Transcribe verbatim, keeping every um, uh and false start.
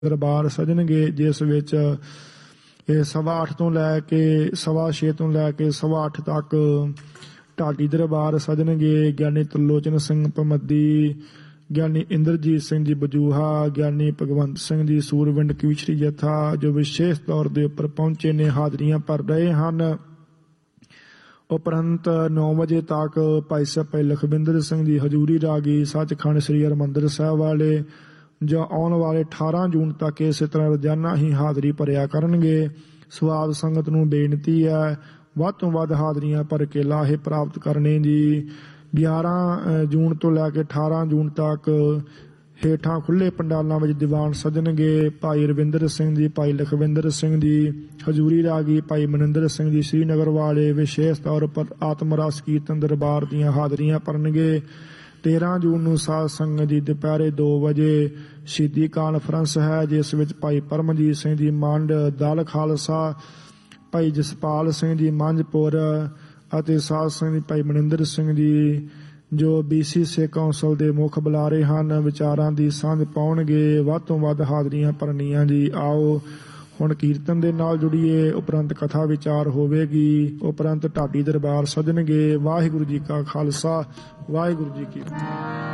ਦਰਬਾਰ ਸਜਣਗੇ, ਜਿਸ ਵਿੱਚ ਇਹ ਸਵਾ ਅੱਠ ਤੋਂ ਲੈ ਕੇ ਸਵਾ ਛੇ ਤੋਂ ਲੈ ਕੇ ਸਵਾ ਅੱਠ ਤੱਕ ਢਾਡੀ ਦਰਬਾਰ ਸਜਣਗੇ। ਗਿਆਨੀ ਤਰਲੋਚਨ ਸਿੰਘ ਭਮੱਦੀ, ਗਿਆਨੀ ਇੰਦਰਜੀਤ ਸਿੰਘ ਜੀ ਬਜੂਹਾ, ਗਿਆਨੀ ਭਗਵੰਤ ਸਿੰਘ ਜੀ ਸੂਰਵਿੰਡ ਕਵੀਸ਼ਰੀ ਜਥਾ ਜੋ ਵਿਸ਼ੇਸ਼ ਤੌਰ ਦੇ ਉੱਪਰ ਪਹੁੰਚੇ ਨੇ, ਹਾਜ਼ਰੀਆਂ ਭਰ ਰਹੇ ਹਨ। ਉਪਰੰਤ ਨੌ ਵਜੇ ਤੱਕ ਭਾਈ ਸਾਹਿਬ ਭਾਈ ਲਖਵਿੰਦਰ ਸਿੰਘ ਜੀ ਹਜ਼ੂਰੀ ਰਾਗੀ ਸੱਚਖੰਡ ਸ੍ਰੀ ਹਰਿਮੰਦਰ ਸਾਹਿਬ ਵਾਲੇ ਜੋ ਆਉਣ ਵਾਲੇ ਅਠਾਰਾਂ ਜੂਨ ਤੱਕ ਇਸੇ ਤਰ੍ਹਾਂ ਰੋਜ਼ਾਨਾ ਹੀ ਹਾਜ਼ਰੀ ਭਰਿਆ ਕਰਨਗੇ। ਸਵਾਦ ਸੰਗਤ ਨੂੰ ਬੇਨਤੀ ਹੈ ਵੱਧ ਤੋਂ ਵੱਧ ਹਾਜ਼ਰੀਆਂ ਭਰ ਕੇ ਲਾਹੇ ਪ੍ਰਾਪਤ ਕਰਨੇ ਜੀ। ਗਿਆਰਾਂ ਜੂਨ ਤੋਂ ਲੈ ਕੇ ਅਠਾਰਾਂ ਜੂਨ ਤੱਕ ਹੇਠਾਂ ਖੁੱਲ੍ਹੇ ਪੰਡਾਲਾਂ ਵਿੱਚ ਦੀਵਾਨ ਸਜਣਗੇ। ਭਾਈ ਰਵਿੰਦਰ ਸਿੰਘ ਜੀ, ਭਾਈ ਲਖਵਿੰਦਰ ਸਿੰਘ ਜੀ ਹਜ਼ੂਰੀ ਰਾਗੀ, ਭਾਈ ਮਨਿੰਦਰ ਸਿੰਘ ਜੀ ਸ੍ਰੀਨਗਰ ਵਾਲੇ ਵਿਸ਼ੇਸ਼ ਤੌਰ ਪਰ ਆਤਮ ਰਸ ਕੀਰਤਨ ਦਰਬਾਰ ਦੀਆਂ ਹਾਜ਼ਰੀਆਂ ਭਰਨਗੇ। ਤੇਰਾਂ ਜੂਨ ਨੂੰ ਸਾਧ ਸੰਗਤ ਜੀ ਦੁਪਹਿਰੇ ਦੋ ਵਜੇ ਸ਼ਹੀਦੀ ਕਾਨਫਰੰਸ ਹੈ, ਜਿਸ ਵਿੱਚ ਭਾਈ ਪਰਮਜੀਤ ਸਿੰਘ ਜੀ ਮੰਡ ਦਲ ਖਾਲਸਾ, ਭਾਈ ਜਸਪਾਲ ਸਿੰਘ ਜੀ ਮੰਝਪੁਰ ਅਤੇ ਸਾਧ ਸੰਗਤ ਜੀ ਭਾਈ ਮਨਿੰਦਰ ਸਿੰਘ ਜੀ ਜੋ ਬੀ ਸੀ ਸਿੱਖ ਕੌਂਸਲ ਦੇ ਮੁੱਖ ਬੁਲਾਰੇ ਹਨ, ਵਿਚਾਰਾਂ ਦੀ ਸਾਂਝ ਪਾਉਣਗੇ। ਵੱਧ ਤੋਂ ਵੱਧ ਹਾਜ਼ਰੀਆਂ ਭਰਨੀਆਂ ਜੀ। ਆਓ ਹੁਣ ਕੀਰਤਨ ਦੇ ਨਾਲ ਜੁੜੀਏ, ਉਪਰੰਤ ਕਥਾ ਵਿਚਾਰ ਹੋਵੇਗੀ, ਉਪਰੰਤ ਢਾਡੀ ਦਰਬਾਰ ਸਜਣਗੇ। ਵਾਹਿਗੁਰੂ ਜੀ ਕਾ ਖਾਲਸਾ, ਵਾਹਿਗੁਰੂ ਜੀ ਕੀ ਫਤਿਹ।